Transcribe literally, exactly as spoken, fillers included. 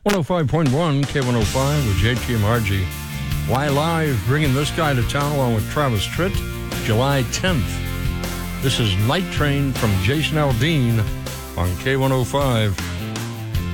one oh five point one, K one oh five with J T M R G. Why Live, bringing this guy to town along with Travis Tritt, July tenth. This is Night Train from Jason Aldean on K one oh five.